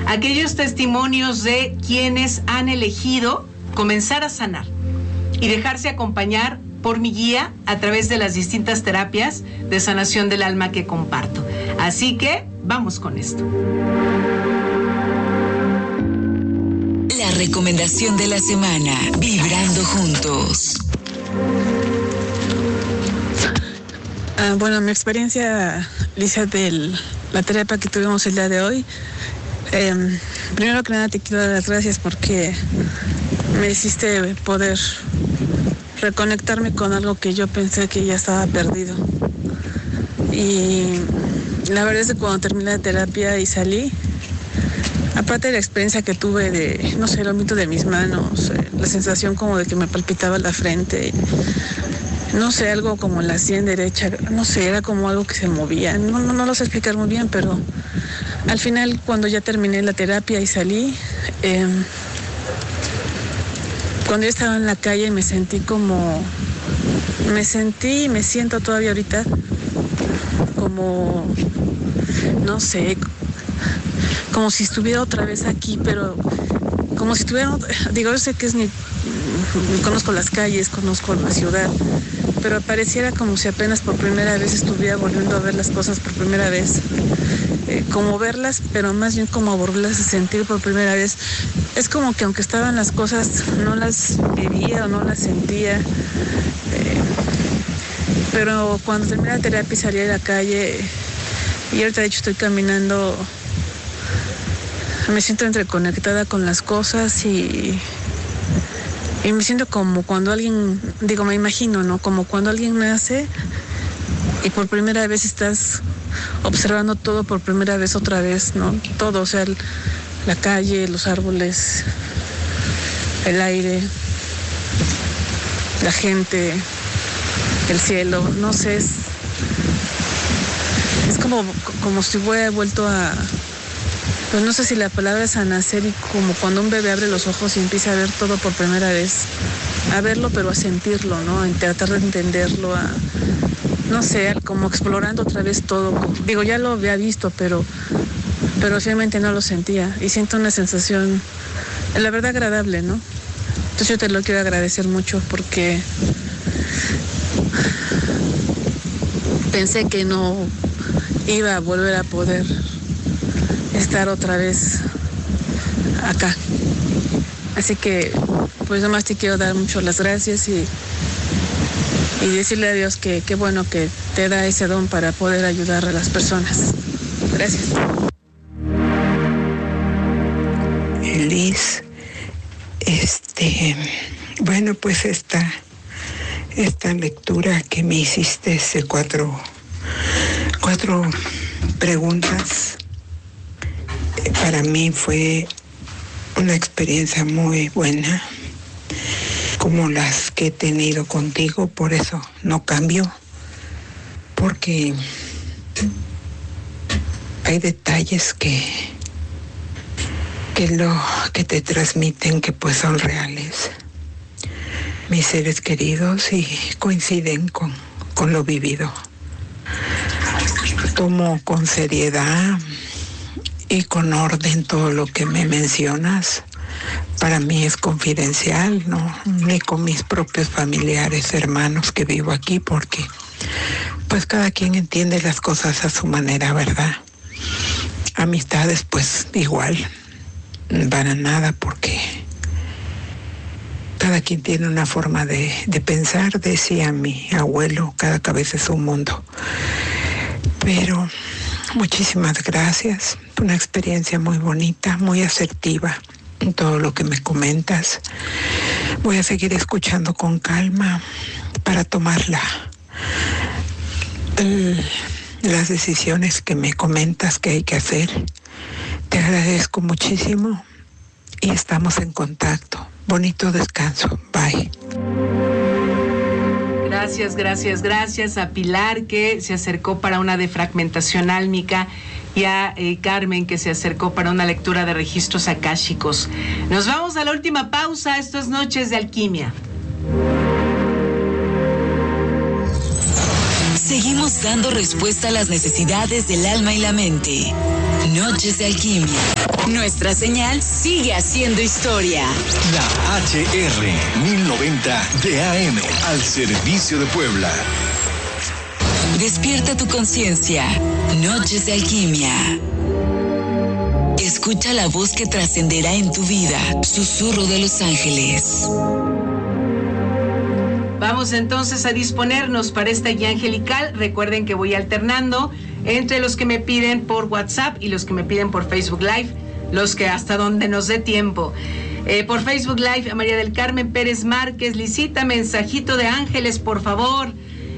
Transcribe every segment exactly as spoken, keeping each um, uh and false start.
aquellos testimonios de quienes han elegido comenzar a sanar y dejarse acompañar por mi guía a través de las distintas terapias de sanación del alma que comparto. Así que vamos con esto. La recomendación de la semana, vibrando juntos. Ah, bueno, mi experiencia, Lisa, de la terapia que tuvimos el día de hoy, eh, primero que nada te quiero dar las gracias porque me hiciste poder reconectarme con algo que yo pensé que ya estaba perdido. Y la verdad es que cuando terminé la terapia y salí, aparte de la experiencia que tuve de, no sé, el vómito de mis manos, eh, la sensación como de que me palpitaba la frente, no sé, algo como la sien derecha, no sé, era como algo que se movía, no, no, no lo sé explicar muy bien, pero al final cuando ya terminé la terapia y salí, eh, cuando yo estaba en la calle me sentí como, me sentí y me siento todavía ahorita como, no sé, como si estuviera otra vez aquí, pero como si estuviera, digo, yo sé que es mi, conozco las calles, conozco la ciudad, pero pareciera como si apenas por primera vez estuviera volviendo a ver las cosas por primera vez, eh, como verlas, pero más bien como volverlas a sentir por primera vez. Es como que aunque estaban las cosas, no las vivía o no las sentía, eh, pero cuando terminé la terapia y salí a la calle, y ahorita de hecho estoy caminando, me siento entreconectada con las cosas y, y me siento como cuando alguien, digo, me imagino, ¿no? Como cuando alguien nace y por primera vez estás observando todo por primera vez otra vez, ¿no? Todo, o sea, el, la calle, los árboles, el aire, la gente, el cielo, no sé, es, es como, como si hubiera vuelto a, pues no sé si la palabra es a nacer, y como cuando un bebé abre los ojos y empieza a ver todo por primera vez, a verlo pero a sentirlo, ¿no? A tratar de entenderlo, a, no sé, como explorando otra vez todo. Digo, ya lo había visto, pero, pero realmente no lo sentía y siento una sensación, la verdad, agradable, ¿no? Entonces yo te lo quiero agradecer mucho porque pensé que no iba a volver a poder estar otra vez acá. Así que pues nomás te quiero dar mucho las gracias y, y decirle a Dios que qué bueno que te da ese don para poder ayudar a las personas. Gracias. Liz, este, bueno, pues esta, esta lectura que me hiciste de cuatro, cuatro preguntas, para mí fue una experiencia muy buena, como las que he tenido contigo, por eso no cambio, porque hay detalles que, que lo que te transmiten que pues son reales. Mis seres queridos y coinciden con, con lo vivido. Tomo con seriedad y con orden todo lo que me mencionas. Para mí es confidencial, no ni con mis propios familiares, hermanos que vivo aquí, porque pues cada quien entiende las cosas a su manera, ¿verdad? Amistades pues igual, van a nada porque cada quien tiene una forma de, de pensar, decía mi abuelo, cada cabeza es un mundo. Pero muchísimas gracias, una experiencia muy bonita, muy asertiva en todo lo que me comentas. Voy a seguir escuchando con calma para tomar la, el, las decisiones que me comentas que hay que hacer. Te agradezco muchísimo y estamos en contacto. Bonito descanso. Bye. Gracias, gracias, gracias a Pilar, que se acercó para una defragmentación álmica, y a eh, Carmen, que se acercó para una lectura de registros akáshicos. Nos vamos a la última pausa. Esto es Noches de Alquimia. Seguimos dando respuesta a las necesidades del alma y la mente. Noches de Alquimia. Nuestra señal sigue haciendo historia. La H R mil noventa de A M al servicio de Puebla. Despierta tu conciencia. Noches de Alquimia. Escucha la voz que trascenderá en tu vida. Susurro de los ángeles. Vamos entonces a disponernos para esta guía angelical. Recuerden que voy alternando entre los que me piden por WhatsApp y los que me piden por Facebook Live, los que hasta donde nos dé tiempo. Eh, por Facebook Live, a María del Carmen Pérez Márquez, Lisita, mensajito de ángeles, por favor.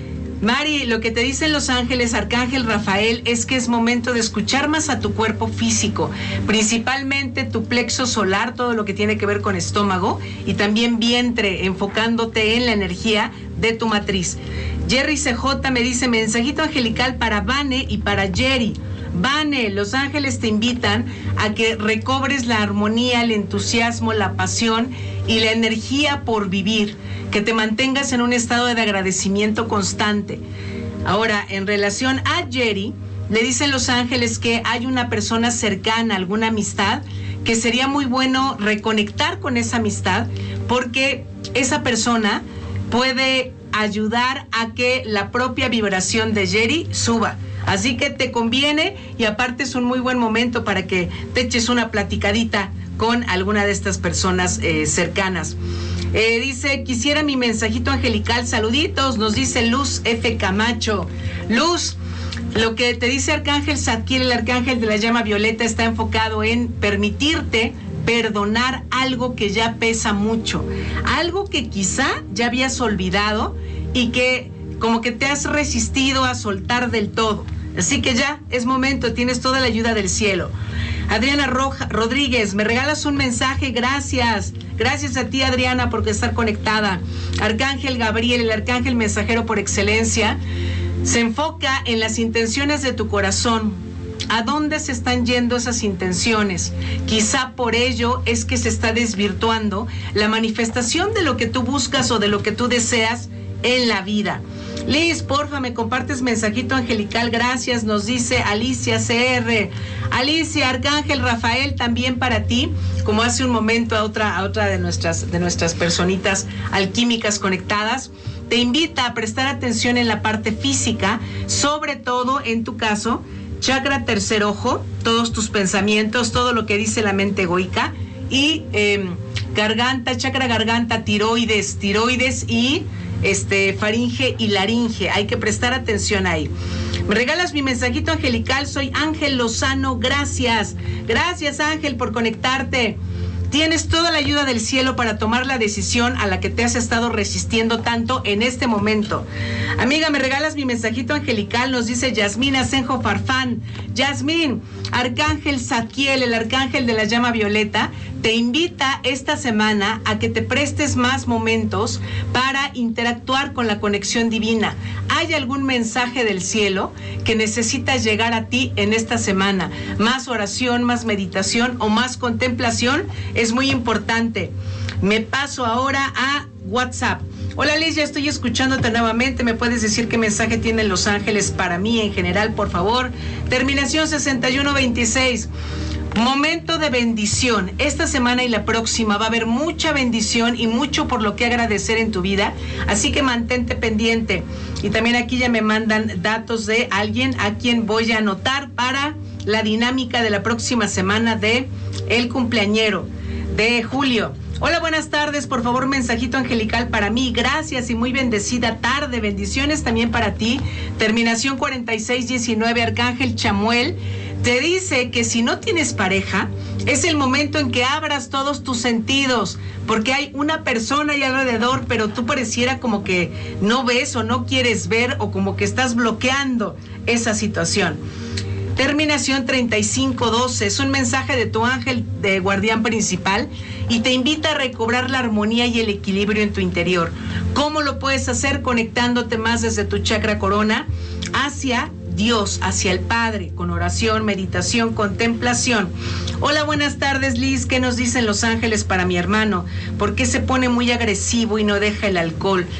Mari, lo que te dicen los ángeles, Arcángel Rafael, es que es momento de escuchar más a tu cuerpo físico, principalmente tu plexo solar, todo lo que tiene que ver con estómago, y también vientre, enfocándote en la energía de tu matriz. Jerry C J me dice, mensajito angelical para Vane y para Jerry. Vane, los ángeles te invitan a que recobres la armonía, el entusiasmo, la pasión y la energía por vivir, que te mantengas en un estado de agradecimiento constante. Ahora, en relación a Jerry, le dicen los ángeles que hay una persona cercana, alguna amistad, que sería muy bueno reconectar con esa amistad, porque esa persona puede ayudar a que la propia vibración de Jerry suba. Así que te conviene, y aparte es un muy buen momento para que te eches una platicadita con alguna de estas personas eh, cercanas. Eh, dice, quisiera mi mensajito angelical, saluditos, nos dice Luz F. Camacho. Luz, lo que te dice Arcángel Zadkiel, el arcángel de la llama violeta, está enfocado en permitirte perdonar algo que ya pesa mucho, algo que quizá ya habías olvidado y que como que te has resistido a soltar del todo. Así que ya es momento, tienes toda la ayuda del cielo. Adriana Roja, Rodríguez, me regalas un mensaje, gracias. Gracias a ti, Adriana, por estar conectada. Arcángel Gabriel, el arcángel mensajero por excelencia, se enfoca en las intenciones de tu corazón. ¿A dónde se están yendo esas intenciones? Quizá por ello es que se está desvirtuando la manifestación de lo que tú buscas o de lo que tú deseas en la vida. Liz, porfa, me compartes mensajito angelical, gracias, nos dice Alicia C R. Alicia, Arcángel Rafael, también para ti, como hace un momento a otra, a otra de nuestras, de nuestras personitas alquímicas conectadas, te invita a prestar atención en la parte física, sobre todo en tu caso, chakra tercer ojo, todos tus pensamientos, todo lo que dice la mente egoica, y eh, garganta, chakra garganta, tiroides, tiroides y este faringe y laringe. Hay que prestar atención ahí. Me regalas mi mensajito angelical, soy Ángel Lozano, gracias. Gracias, Ángel, por conectarte. Tienes toda la ayuda del cielo para tomar la decisión a la que te has estado resistiendo tanto en este momento. Amiga, me regalas mi mensajito angelical, nos dice Yasmín Asenjo Farfán. Yasmín, Arcángel Zadkiel, el arcángel de la llama violeta, te invita esta semana a que te prestes más momentos para interactuar con la conexión divina. ¿Hay algún mensaje del cielo que necesita llegar a ti en esta semana? Más oración, más meditación o más contemplación es muy importante. Me paso ahora a WhatsApp. Hola Liz, ya estoy escuchándote nuevamente. ¿Me puedes decir qué mensaje tienen los ángeles para mí en general, por favor? Terminación sesenta y uno veintiséis. Momento de bendición. Esta semana y la próxima va a haber mucha bendición y mucho por lo que agradecer en tu vida. Así que mantente pendiente. Y también aquí ya me mandan datos de alguien a quien voy a anotar para la dinámica de la próxima semana de el cumpleañero de Julio. Hola, buenas tardes, por favor, mensajito angelical para mí, gracias y muy bendecida tarde, bendiciones también para ti. Terminación cuarenta y seis diecinueve, Arcángel Chamuel, te dice que si no tienes pareja, es el momento en que abras todos tus sentidos, porque hay una persona ahí alrededor, pero tú pareciera como que no ves o no quieres ver, o como que estás bloqueando esa situación. Terminación treinta y cinco doce, es un mensaje de tu ángel de guardián principal y te invita a recobrar la armonía y el equilibrio en tu interior. ¿Cómo lo puedes hacer? Conectándote más desde tu chakra corona hacia Dios, hacia el Padre, con oración, meditación, contemplación. Hola, buenas tardes, Liz. ¿Qué nos dicen los ángeles para mi hermano? ¿Por qué se pone muy agresivo y no deja el alcohol?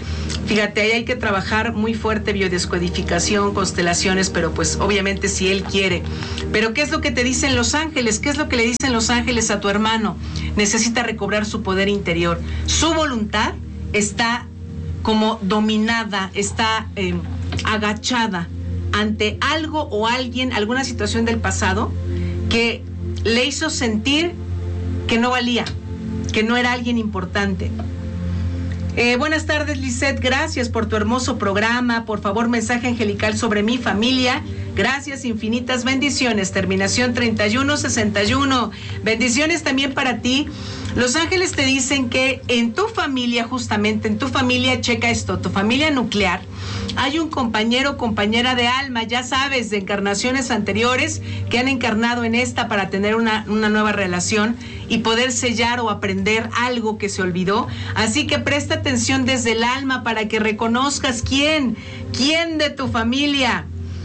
Fíjate, ahí hay que trabajar muy fuerte biodescodificación, constelaciones, pero pues obviamente si él quiere. Pero ¿qué es lo que te dicen los ángeles? ¿Qué es lo que le dicen los ángeles a tu hermano? Necesita recobrar su poder interior. Su voluntad está como dominada, está eh, agachada ante algo o alguien, alguna situación del pasado que le hizo sentir que no valía, que no era alguien importante. Eh, buenas tardes, Lisette, gracias por tu hermoso programa. Por favor, mensaje angelical sobre mi familia. Gracias, infinitas bendiciones. Terminación treinta y uno sesenta y uno. Bendiciones también para ti. Los ángeles te dicen que en tu familia, justamente en tu familia, checa esto, tu familia nuclear, hay un compañero o compañera de alma, ya sabes, de encarnaciones anteriores que han encarnado en esta para tener una, una nueva relación y poder sellar o aprender algo que se olvidó. Así que presta atención desde el alma para que reconozcas quién, quién de tu familia,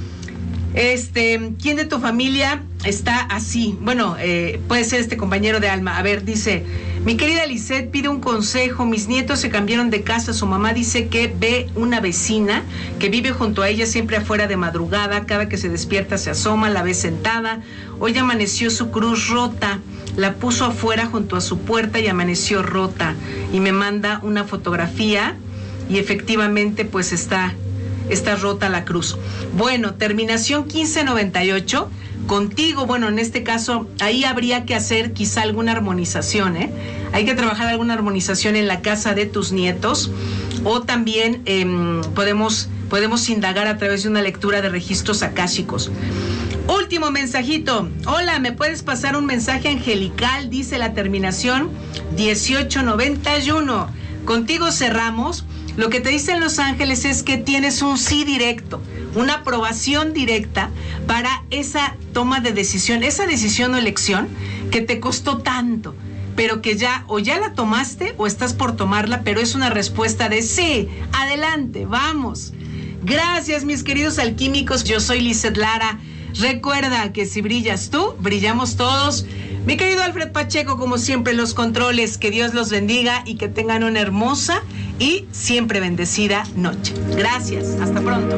este, quién de tu familia está así. Bueno, eh, puede ser este compañero de alma. A ver, dice: mi querida Lisette, pide un consejo. Mis nietos se cambiaron de casa. Su mamá dice que ve una vecina que vive junto a ella siempre afuera de madrugada. Cada que se despierta se asoma, la ve sentada. Hoy amaneció su cruz rota. La puso afuera junto a su puerta y amaneció rota. Y me manda una fotografía y efectivamente pues está, está rota la cruz. Bueno, terminación quince noventa y ocho. Contigo, bueno, en este caso, ahí habría que hacer quizá alguna armonización, ¿eh? Hay que trabajar alguna armonización en la casa de tus nietos, o también eh, podemos, podemos indagar a través de una lectura de registros akáshicos. Último mensajito. Hola, ¿me puedes pasar un mensaje angelical? Dice la terminación dieciocho noventa y uno. Contigo cerramos. Lo que te dicen los ángeles es que tienes un sí directo, una aprobación directa para esa toma de decisión, esa decisión o elección que te costó tanto, pero que ya o ya la tomaste o estás por tomarla, pero es una respuesta de sí, adelante, vamos. Gracias, mis queridos alquímicos. Yo soy Lisette Lara. Recuerda que si brillas tú, brillamos todos. Mi querido Alfred Pacheco, como siempre, los controles. Que Dios los bendiga y que tengan una hermosa y siempre bendecida noche. Gracias. Hasta pronto.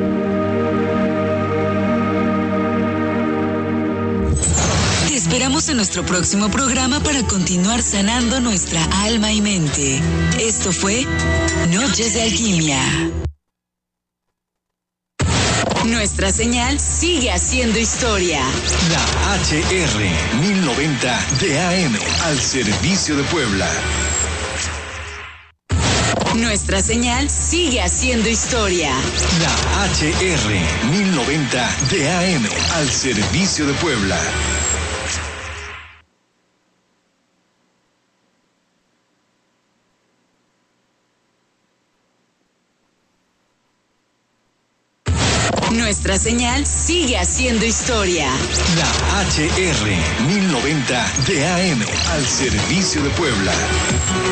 Te esperamos en nuestro próximo programa para continuar sanando nuestra alma y mente. Esto fue Noches de Alquimia. Nuestra señal sigue haciendo historia. La H R mil noventa de A M al servicio de Puebla. Nuestra señal sigue haciendo historia. La H R mil noventa de A M al servicio de Puebla. Nuestra señal sigue haciendo historia. La H R mil noventa de A M al servicio de Puebla.